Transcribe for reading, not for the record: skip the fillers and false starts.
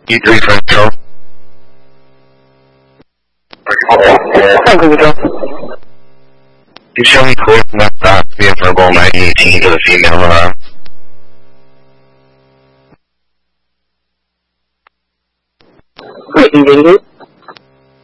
E3 French. 上空中。 You show me clear enough that the verbal 918 to the female alarm. Engaging.